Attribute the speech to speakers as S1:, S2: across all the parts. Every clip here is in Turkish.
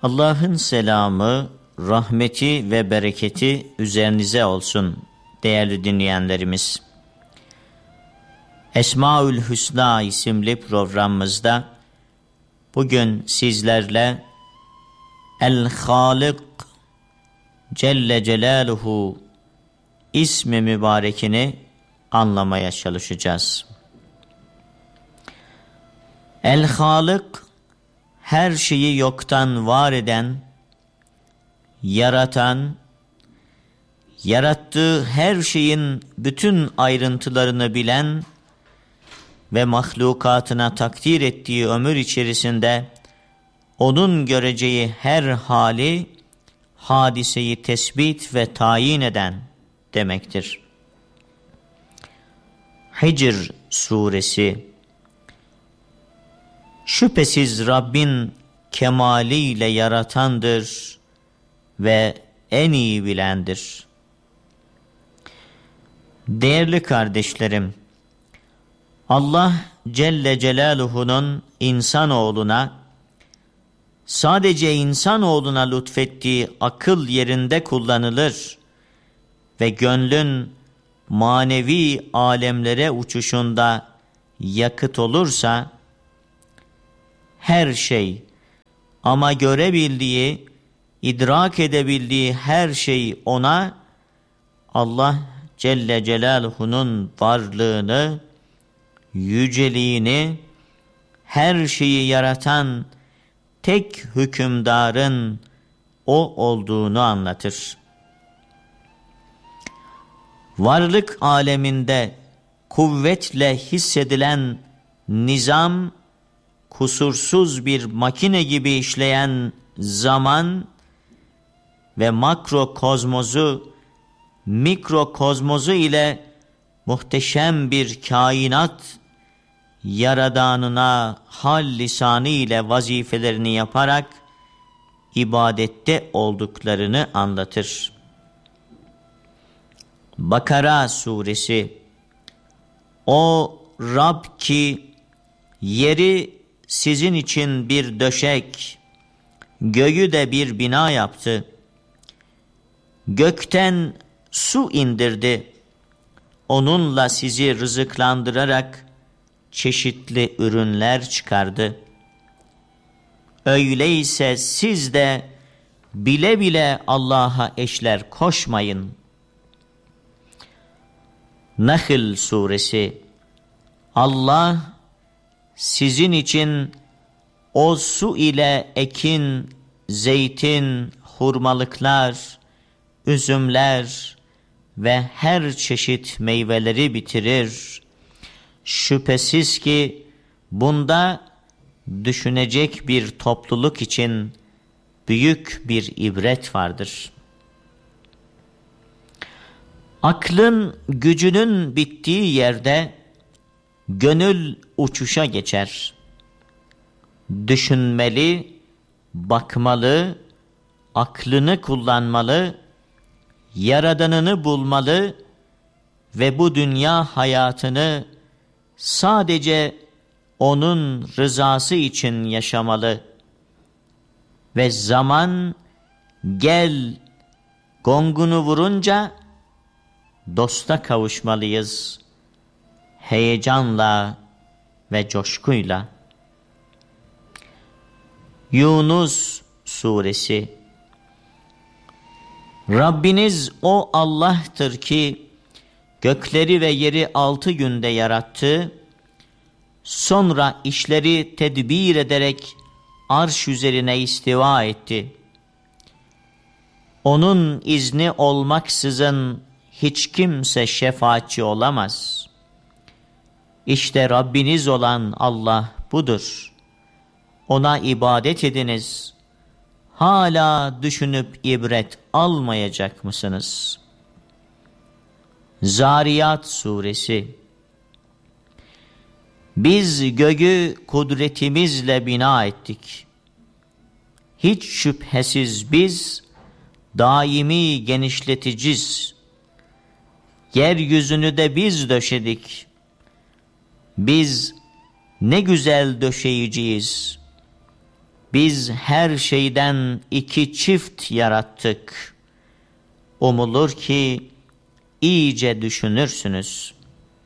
S1: Allah'ın selamı, rahmeti ve bereketi üzerinize olsun değerli dinleyenlerimiz. Esmaül Hüsna isimli programımızda bugün sizlerle El-Halik Celle Celaluhu ismi mübarekini anlamaya çalışacağız. El-Halik, her şeyi yoktan var eden, yaratan, yarattığı her şeyin bütün ayrıntılarını bilen ve mahlukatına takdir ettiği ömür içerisinde onun göreceği her hali, hadiseyi tespit ve tayin eden demektir. Hicr suresi. Şüphesiz Rabbin kemaliyle yaratandır ve en iyi bilendir. Değerli kardeşlerim, Allah Celle Celaluhu'nun insanoğluna, sadece insanoğluna lütfettiği akıl yerinde kullanılır ve gönlün manevi alemlere uçuşunda yakıt olursa, her şey ama görebildiği, idrak edebildiği her şey ona, Allah Celle Celaluhu'nun varlığını, yüceliğini, her şeyi yaratan tek hükümdarın o olduğunu anlatır. Varlık aleminde kuvvetle hissedilen nizam, kusursuz bir makine gibi işleyen zaman ve makrokozmozu, mikrokozmozu ile muhteşem bir kainat yaradanına hal lisanı ile vazifelerini yaparak ibadette olduklarını anlatır. Bakara suresi. O Rab ki yeri sizin için bir döşek, göğü de bir bina yaptı. Gökten su indirdi. Onunla sizi rızıklandırarak çeşitli ürünler çıkardı. Öyleyse siz de bile bile Allah'a eşler koşmayın. Nahl suresi. Allah sizin için o su ile ekin, zeytin, hurmalıklar, üzümler ve her çeşit meyveleri bitirir. Şüphesiz ki bunda düşünecek bir topluluk için büyük bir ibret vardır. Aklın gücünün bittiği yerde gönül uçuşa geçer. Düşünmeli, bakmalı, aklını kullanmalı, yaradanını bulmalı ve bu dünya hayatını sadece onun rızası için yaşamalı. Ve zaman gel gongunu vurunca dosta kavuşmalıyız. Heyecanla ve coşkuyla. Yunus suresi. Rabbiniz o Allah'tır ki gökleri ve yeri 6 günde yarattı. Sonra işleri tedbir ederek arş üzerine istiva etti. Onun izni olmaksızın hiç kimse şefaatçi olamaz. İşte Rabbiniz olan Allah budur. Ona ibadet ediniz. Hala düşünüp ibret almayacak mısınız? Zariyat suresi. Biz göğü kudretimizle bina ettik. Hiç şüphesiz biz daimi genişleticiz. Yeryüzünü de biz döşedik. Biz ne güzel döşeyiciyiz. biz her şeyden iki çift yarattık. Umulur ki iyice düşünürsünüz.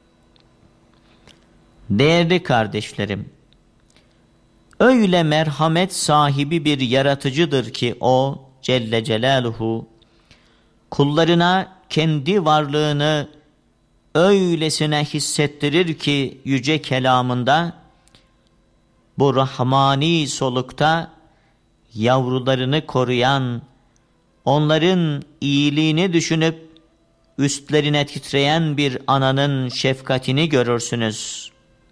S1: Değerli kardeşlerim, öyle merhamet sahibi bir yaratıcıdır ki o Celle Celaluhu, kullarına kendi varlığını öylesine hissettirir ki yüce kelamında, bu rahmani solukta yavrularını koruyan, onların iyiliğini düşünüp üstlerine titreyen bir ananın şefkatini görürsünüz.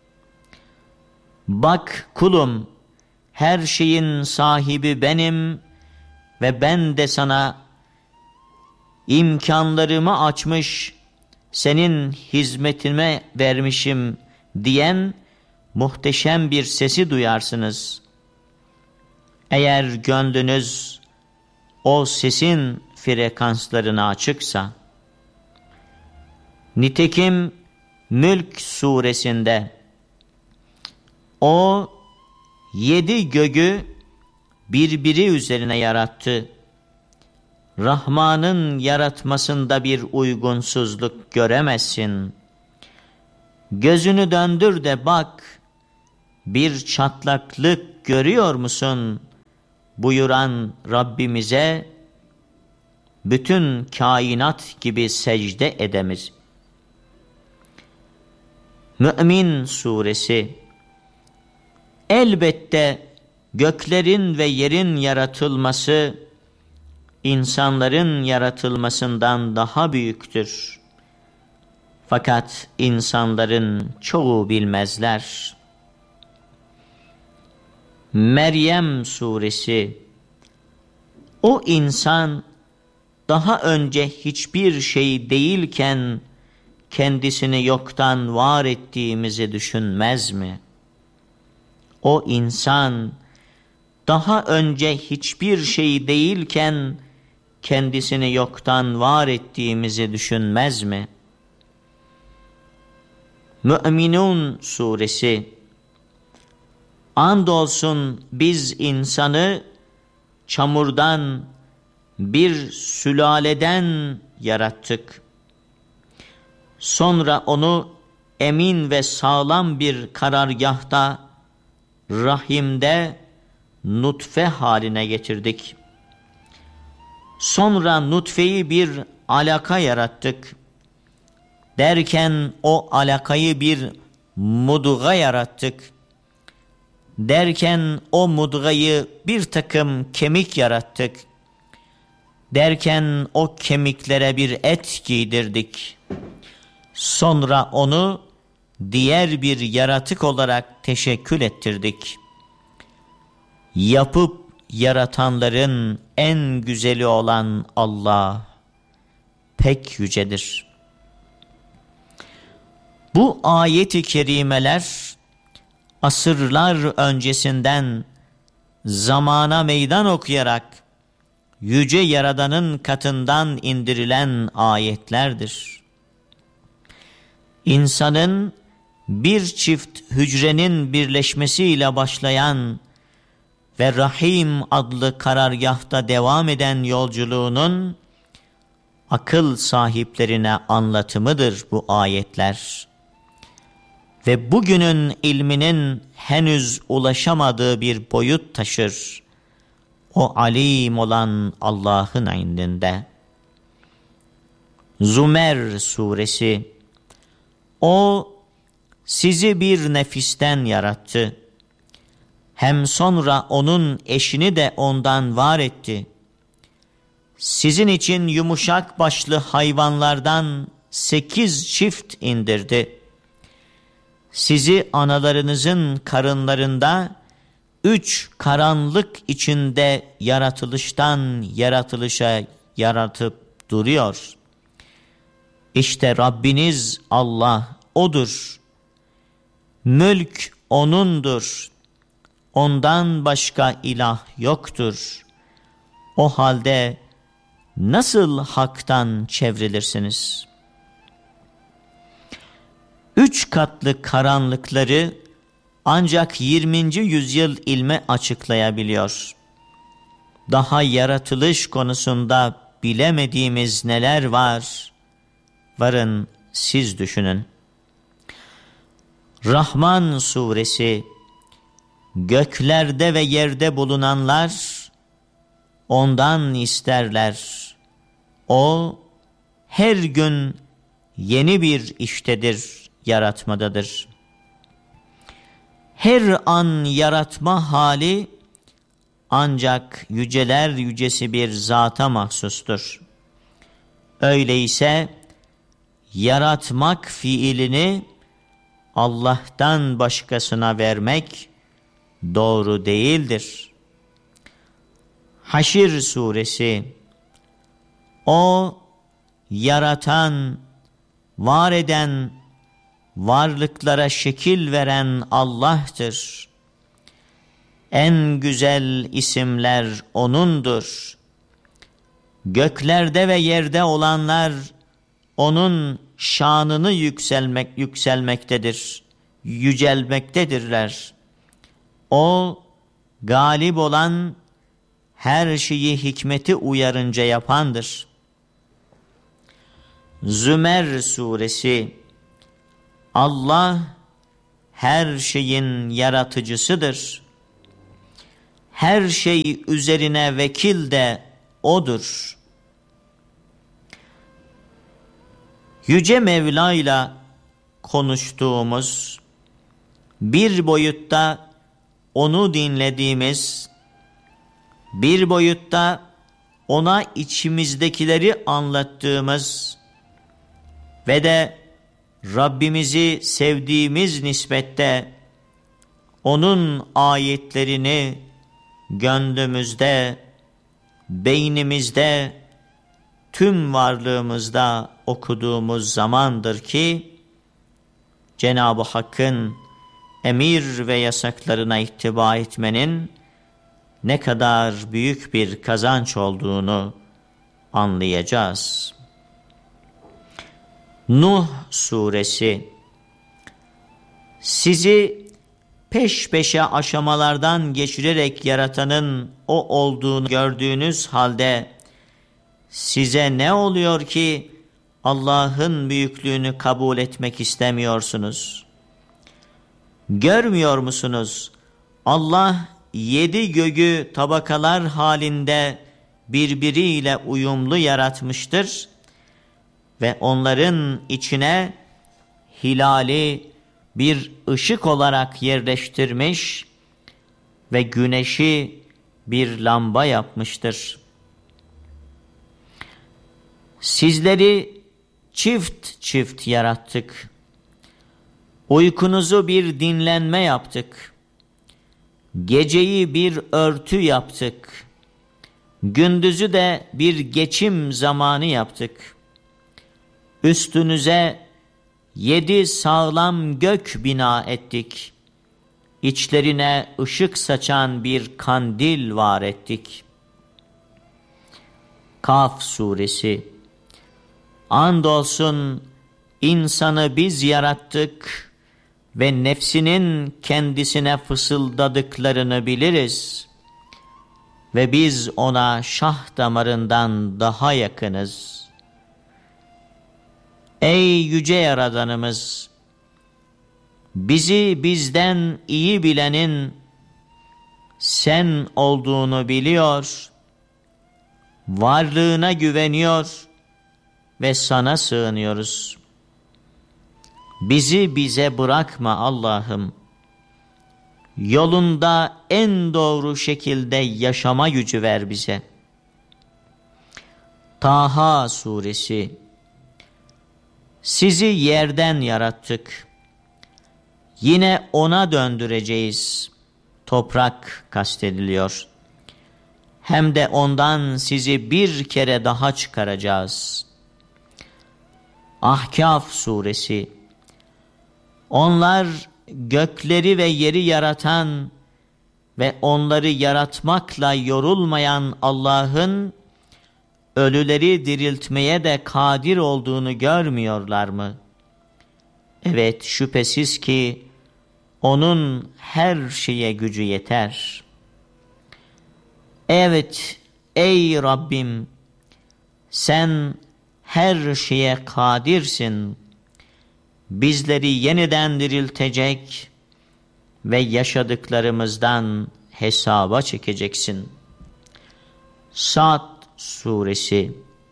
S1: Bak kulum, her şeyin sahibi benim ve ben de sana imkanlarımı açmış, senin hizmetine vermişim diyen muhteşem bir sesi duyarsınız. Eğer gönlünüz o sesin frekanslarına açıksa, nitekim Mülk suresinde o 7 göğü birbiri üzerine yarattı. Rahman'ın yaratmasında bir uygunsuzluk göremezsin. Gözünü döndür de bak, bir çatlaklık görüyor musun? Buyuran Rabbimize bütün kainat gibi secde edemiz. Mü'min suresi, elbette göklerin ve yerin yaratılması insanların yaratılmasından daha büyüktür. Fakat insanların çoğu bilmezler. Meryem suresi, o insan daha önce hiçbir şey değilken kendisini yoktan var ettiğimizi düşünmez mi? O insan daha önce hiçbir şey değilken kendisini yoktan var ettiğimizi düşünmez mi? Mü'minun suresi, andolsun biz insanı çamurdan, bir sülaleden yarattık. Sonra onu emin ve sağlam bir karargahta, rahimde nutfe haline getirdik. Sonra nutfeyi bir alaka yarattık. Derken o alakayı bir mudga yarattık. Derken o mudgayı bir takım kemik yarattık. Derken o kemiklere bir et giydirdik. Sonra onu diğer bir yaratık olarak teşekkül ettirdik. Yapıp yaratanların en güzeli olan Allah pek yücedir. Bu ayet-i kerimeler asırlar öncesinden zamana meydan okuyarak yüce Yaradan'ın katından indirilen ayetlerdir. İnsanın bir çift hücrenin birleşmesiyle başlayan ve Rahim adlı karargahta devam eden yolculuğunun akıl sahiplerine anlatımıdır bu ayetler. Ve bugünün ilminin henüz ulaşamadığı bir boyut taşır o alim olan Allah'ın indinde. Zümer suresi, o sizi bir nefisten yarattı. Hem sonra onun eşini de ondan var etti. Sizin için yumuşak başlı hayvanlardan 8 çift indirdi. Sizi analarınızın karınlarında 3 karanlık içinde yaratılıştan yaratılışa yaratıp duruyor. İşte Rabbiniz Allah O'dur. Mülk O'nundur. Ondan başka ilah yoktur. O halde nasıl haktan çevrilirsiniz? 3 katlı karanlıkları ancak 20. yüzyıl ilme açıklayabiliyor. Daha yaratılış konusunda bilemediğimiz neler var? Varın siz düşünün. Rahman suresi, göklerde ve yerde bulunanlar ondan isterler. O her gün yeni bir iştedir, yaratmadadır. Her an yaratma hali ancak yüceler yücesi bir zata mahsustur. Öyleyse yaratmak fiilini Allah'tan başkasına vermek doğru değildir. Haşr suresi, o yaratan, var eden, varlıklara şekil veren Allah'tır. En güzel isimler O'nundur. Göklerde ve yerde olanlar O'nun şanını yükselmektedir, yücelmektedirler. O galip olan, her şeyi hikmeti uyarınca yapandır. Zümer suresi, Allah her şeyin yaratıcısıdır. Her şey üzerine vekil de O'dur. Yüce Mevla ile konuştuğumuz, bir boyutta O'nu dinlediğimiz, bir boyutta O'na içimizdekileri anlattığımız ve de Rabbimizi sevdiğimiz nispette O'nun ayetlerini gönlümüzde, beynimizde, tüm varlığımızda okuduğumuz zamandır ki Cenab-ı Hakk'ın emir ve yasaklarına ittiba etmenin ne kadar büyük bir kazanç olduğunu anlayacağız. Nuh suresi, sizi peş peşe aşamalardan geçirerek yaratanın O olduğunu gördüğünüz halde size ne oluyor ki Allah'ın büyüklüğünü kabul etmek istemiyorsunuz? Görmüyor musunuz? Allah 7 göğü tabakalar halinde birbiriyle uyumlu yaratmıştır ve onların içine hilali bir ışık olarak yerleştirmiş ve güneşi bir lamba yapmıştır. Sizleri çift çift yarattık. Uykunuzu bir dinlenme yaptık. Geceyi bir örtü yaptık. Gündüzü de bir geçim zamanı yaptık. Üstünüze 7 sağlam gök bina ettik. İçlerine ışık saçan bir kandil var ettik. Kaf suresi, andolsun insanı biz yarattık ve nefsinin kendisine fısıldadıklarını biliriz. Ve biz ona şah damarından daha yakınız. Ey yüce Yaradanımız! Bizi bizden iyi bilenin sen olduğunu biliyor, varlığına güveniyor ve sana sığınıyoruz. Bizi bize bırakma Allah'ım. Yolunda en doğru şekilde yaşama gücü ver bize. Taha suresi, sizi yerden yarattık. Yine ona döndüreceğiz. Toprak kastediliyor. Hem de ondan sizi bir kere daha çıkaracağız. Ahkaf suresi, onlar gökleri ve yeri yaratan ve onları yaratmakla yorulmayan Allah'ın ölüleri diriltmeye de kadir olduğunu görmüyorlar mı? Evet, şüphesiz ki Onun her şeye gücü yeter. Evet ey Rabbim, sen her şeye kadirsin. Bizleri yeniden diriltecek ve yaşadıklarımızdan hesaba çekeceksin. Sad suresi.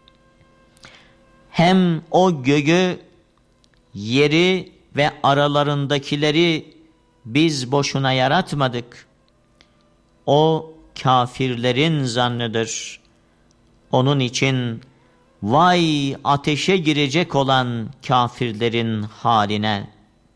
S1: Hem o göğü, yeri ve aralarındakileri biz boşuna yaratmadık. O kafirlerin zannıdır. Onun için vay ateşe girecek olan kafirlerin haline.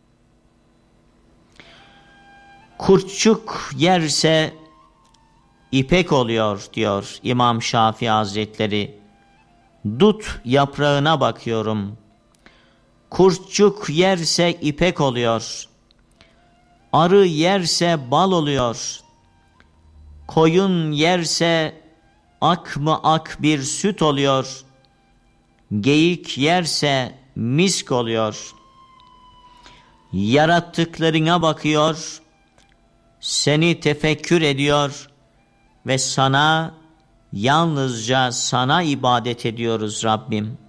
S1: Kurtçuk yerse ipek oluyor diyor İmam Şafii Hazretleri. Dut yaprağına bakıyorum. Kurtçuk yerse ipek oluyor. Arı yerse bal oluyor. Koyun yerse ak mı ak bir süt oluyor. Geyik yerse misk oluyor. Yarattıklarına bakıyor, seni tefekkür ediyor ve sana, yalnızca sana ibadet ediyoruz Rabbim.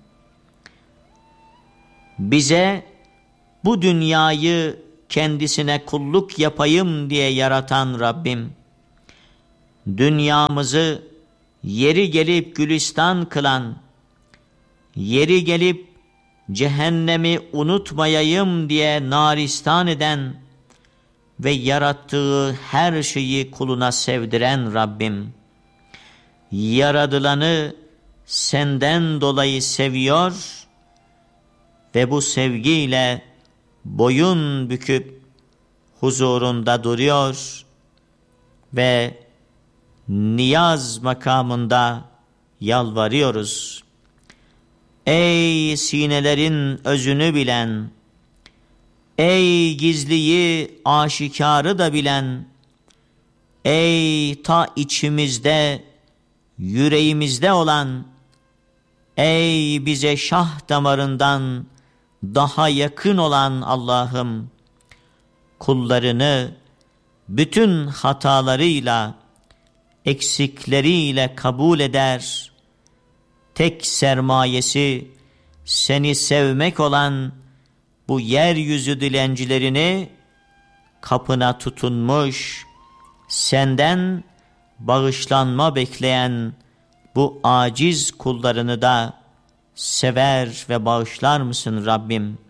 S1: Bize bu dünyayı kendisine kulluk yapayım diye yaratan Rabbim, dünyamızı yeri gelip gülistan kılan, yeri gelip cehennemi unutmayayım diye naristan eden ve yarattığı her şeyi kuluna sevdiren Rabbim, yaradılanı senden dolayı seviyor ve bu sevgiyle boyun büküp huzurunda duruyor ve niyaz makamında yalvarıyoruz. Ey sinelerin özünü bilen, ey gizliyi aşikarı da bilen, ey ta içimizde, yüreğimizde olan, ey bize şah damarından daha yakın olan Allah'ım, kullarını bütün hatalarıyla, eksikleriyle kabul eder. Tek sermayesi seni sevmek olan bu yeryüzü dilencilerini kapına tutunmuş, senden bağışlanma bekleyen bu aciz kullarını da sever ve bağışlar mısın Rabbim?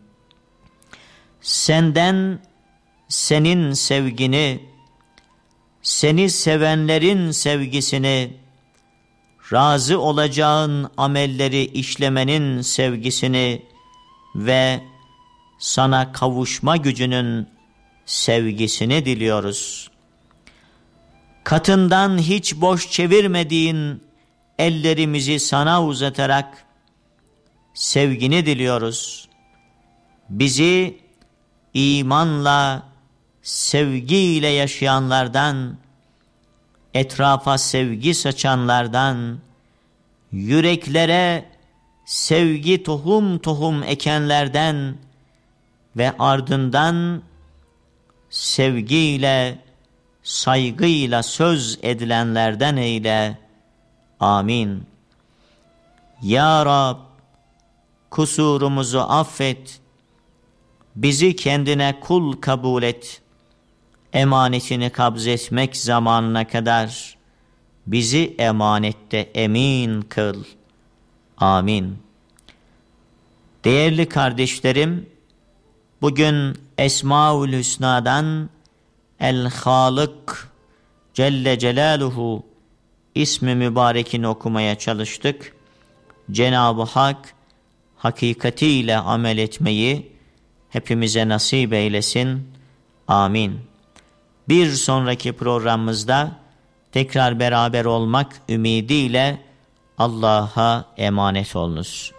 S1: Senden senin sevgini, seni sevenlerin sevgisini, razı olacağın amelleri işlemenin sevgisini ve sana kavuşma gücünün sevgisini diliyoruz. Katından hiç boş çevirmediğin ellerimizi sana uzatarak sevgini diliyoruz. Bizi imanla, sevgiyle yaşayanlardan, etrafa sevgi saçanlardan, yüreklere sevgi tohum tohum ekenlerden ve ardından sevgiyle, saygıyla söz edilenlerden eyle. Amin. Ya Rab, kusurumuzu affet, bizi kendine kul kabul et, emanetini kabzetmek zamanına kadar bizi emanette emin kıl. Amin. Değerli kardeşlerim, bugün Esmaül Hüsna'dan El-Halık Celle Celaluhu ismi mübarekini okumaya çalıştık. Cenab-ı Hak hakikatiyle amel etmeyi hepimize nasip eylesin. Amin. Bir sonraki programımızda tekrar beraber olmak ümidiyle Allah'a emanet olunuz.